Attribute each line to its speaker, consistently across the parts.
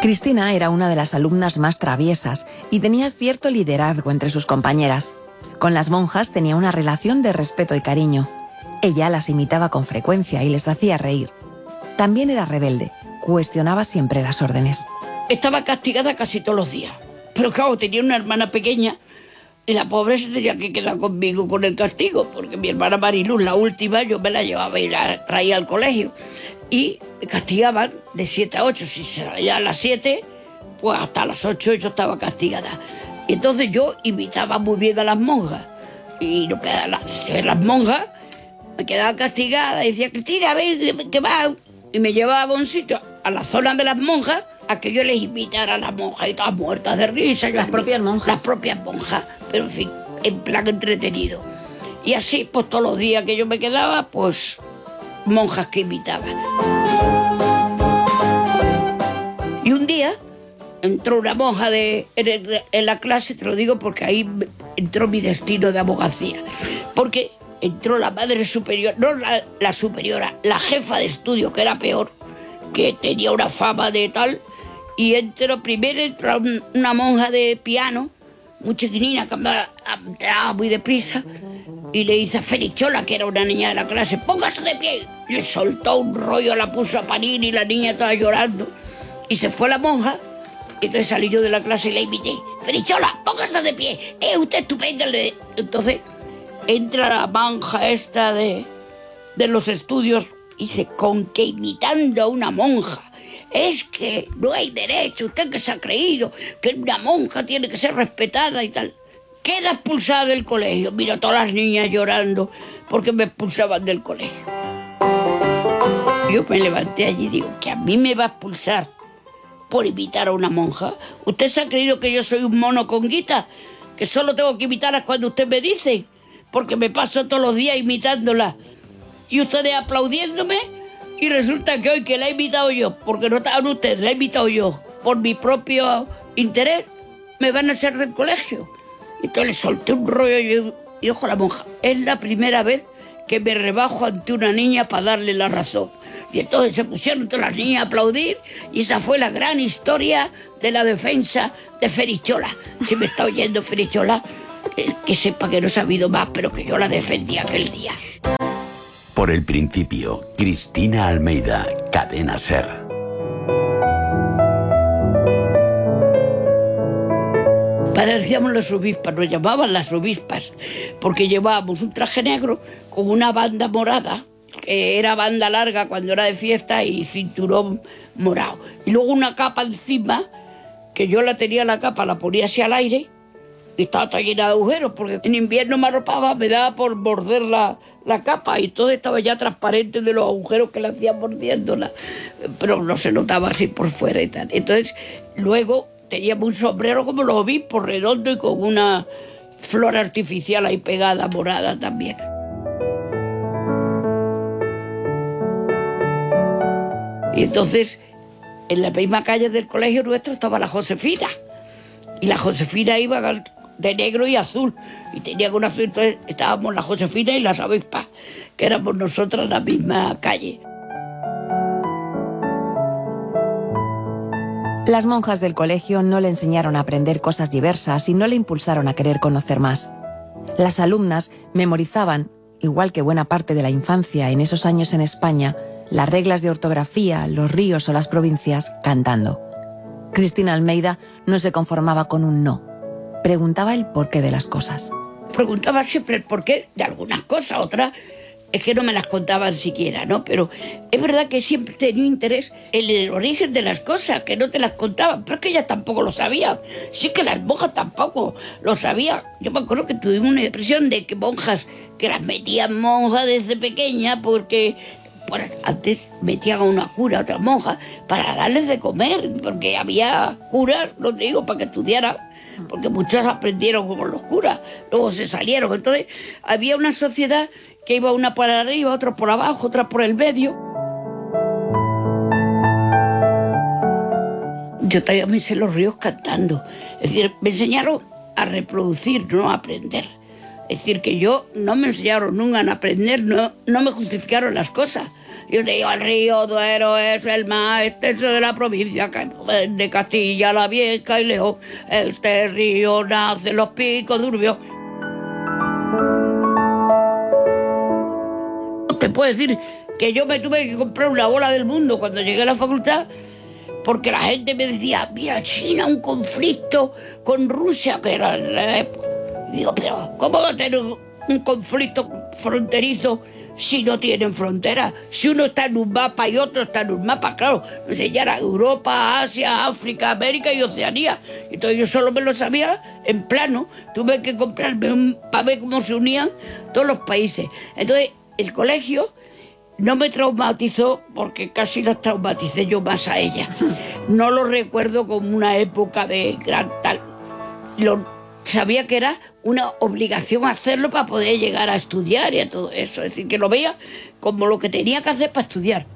Speaker 1: Cristina era una de las alumnas más traviesas y tenía cierto liderazgo entre sus compañeras. Con las monjas tenía una relación de respeto y cariño. Ella las imitaba con frecuencia y les hacía reír. También era rebelde, cuestionaba siempre las órdenes.
Speaker 2: Estaba castigada casi todos los días, pero claro, tenía una hermana pequeña y la pobre se tenía que quedar conmigo con el castigo, porque mi hermana Mariluz, la última, yo me la llevaba y la traía al colegio. Y me castigaban de 7 a 8. Si se salía a las 7, pues hasta las 8 yo estaba castigada. Y entonces yo imitaba muy bien a las monjas. Y lo que las monjas me quedaba castigada y decía, Cristina, ven, que va. Y me llevaba a un sitio, a la zona de las monjas, a que yo les imitara a las monjas y todas muertas de risa.
Speaker 1: Las propias monjas.
Speaker 2: Las propias monjas, pero en fin, en plan entretenido. Y así, pues todos los días que yo me quedaba, pues monjas que imitaban. Y un día entró una monja en la clase, te lo digo porque ahí entró mi destino de abogacía, porque entró la madre superior, no la superiora, la jefa de estudio, que era peor, que tenía una fama de tal, y primero entró una monja de piano, muy chiquinina, que andaba muy deprisa, y le dice a Ferichola, que era una niña de la clase, póngase de pie. Le soltó un rollo, la puso a parir y la niña estaba llorando. Y se fue la monja, y entonces salí yo de la clase y la invité. Ferichola, póngase de pie, usted estupenda. Entonces entra la monja esta de los estudios y dice, con que imitando a una monja. Es que no hay derecho, usted que se ha creído que una monja tiene que ser respetada y tal. Queda expulsada del colegio. Mira, todas las niñas llorando porque me expulsaban del colegio. Yo me levanté allí y digo, ¿que a mí me va a expulsar por imitar a una monja? ¿Usted se ha creído que yo soy un mono con guita? Que solo tengo que imitarlas cuando usted me dice, porque me paso todos los días imitándolas. Y ustedes aplaudiéndome, y resulta que hoy que la he imitado yo, porque no estaban ustedes, la he imitado yo, por mi propio interés, me van a hacer del colegio. Entonces le solté un rollo y dijo la monja, es la primera vez que me rebajo ante una niña para darle la razón. Y entonces se pusieron todas las niñas a aplaudir y esa fue la gran historia de la defensa de Ferichola. Si me está oyendo Ferichola, que sepa que no he sabido más, pero que yo la defendí aquel día.
Speaker 3: Por el principio, Cristina Almeida, Cadena SER.
Speaker 2: Parecíamos las obispas, nos llamaban las obispas, porque llevábamos un traje negro con una banda morada, que era banda larga cuando era de fiesta y cinturón morado. Y luego una capa encima, que yo la tenía la capa, la ponía así al aire, y estaba toda llena de agujeros, porque en invierno me arropaba, me daba por morder la capa, y todo estaba ya transparente de los agujeros que la hacían mordiéndola, pero no se notaba así por fuera y tal. Entonces, luego teníamos un sombrero como los obispos, redondo y con una flor artificial ahí pegada, morada también. Y entonces, en la misma calle del colegio nuestro estaba la Josefina. Y la Josefina iba de negro y azul. Y tenía un azul, entonces estábamos la Josefina y las avispas, que éramos nosotras en la misma calle.
Speaker 1: Las monjas del colegio no le enseñaron a aprender cosas diversas y no le impulsaron a querer conocer más. Las alumnas memorizaban, igual que buena parte de la infancia en esos años en España, las reglas de ortografía, los ríos o las provincias, cantando. Cristina Almeida no se conformaba con un no. Preguntaba el porqué de las cosas.
Speaker 2: Preguntaba siempre el porqué de algunas cosas, otras es que no me las contaban siquiera, ¿no? Pero es verdad que siempre tenía interés en el origen de las cosas, que no te las contaban, pero es que ellas tampoco lo sabían. Sí que las monjas tampoco lo sabían. Yo me acuerdo que tuvimos una impresión de que monjas, que las metían monjas desde pequeña, porque pues, antes metían a una cura, a otra monja, para darles de comer, porque había curas, no te digo, para que estudiaran, porque muchos aprendieron como los curas, luego se salieron. Entonces había una sociedad que iba una por arriba, otra por abajo, otra por el medio. Yo todavía me sé los ríos cantando. Es decir, me enseñaron a reproducir, no a aprender. Es decir, que yo no me enseñaron nunca a aprender, no me justificaron las cosas. Yo te digo, el río Duero es el más extenso de la provincia de Castilla la Vieja y León. Este río nace en los picos de Urbión. Te puedo decir que yo me tuve que comprar una bola del mundo cuando llegué a la facultad, porque la gente me decía, mira, China, un conflicto con Rusia, que era en la época. Y digo, pero ¿cómo va a tener un conflicto fronterizo si no tienen frontera? Si uno está en un mapa y otro está en un mapa, claro, me enseñaron Europa, Asia, África, América y Oceanía. Entonces yo solo me lo sabía en plano. Tuve que comprarme para ver cómo se unían todos los países. Entonces el colegio no me traumatizó, porque casi las traumaticé yo más a ella. No lo recuerdo como una época de gran tal. Sabía que era una obligación hacerlo para poder llegar a estudiar y a todo eso. Es decir, que lo veía como lo que tenía que hacer para estudiar.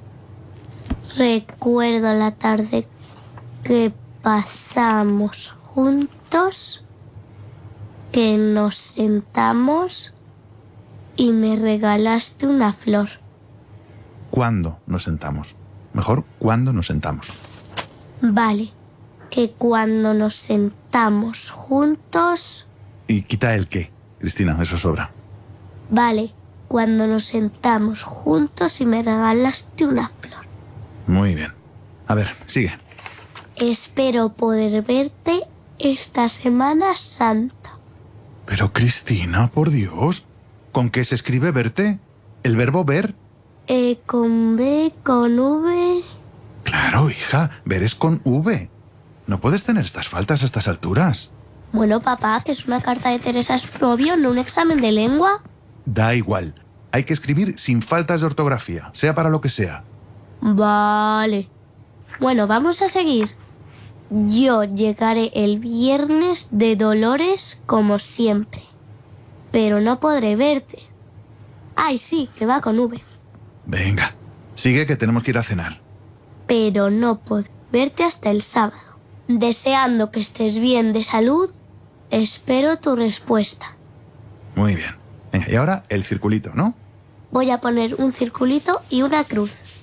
Speaker 4: Recuerdo la tarde que pasamos juntos, que nos sentamos y me regalaste una flor.
Speaker 5: ¿Cuándo nos sentamos? Mejor, ¿cuándo nos sentamos?
Speaker 4: Vale, que cuando nos sentamos juntos...
Speaker 5: Y quita el qué, Cristina, eso sobra.
Speaker 4: Vale, cuando nos sentamos juntos y me regalaste una flor.
Speaker 5: Muy bien. A ver, sigue.
Speaker 4: Espero poder verte esta Semana Santa.
Speaker 5: Pero Cristina, por Dios, ¿con qué se escribe verte? ¿El verbo ver?
Speaker 4: Con B, con V...
Speaker 5: Claro, hija, ver es con V. No puedes tener estas faltas a estas alturas.
Speaker 4: Bueno, papá, que es una carta de Teresa a su novio, no un examen de lengua.
Speaker 5: Da igual. Hay que escribir sin faltas de ortografía, sea para lo que sea.
Speaker 4: Vale. Bueno, vamos a seguir. Yo llegaré el viernes de Dolores como siempre, pero no podré verte. Ay, sí, que va con V.
Speaker 5: Venga, sigue que tenemos que ir a cenar.
Speaker 4: Pero no podré verte hasta el sábado. Deseando que estés bien de salud, espero tu respuesta.
Speaker 5: Muy bien. Venga, y ahora el circulito, ¿no?
Speaker 4: Voy a poner un circulito y una cruz.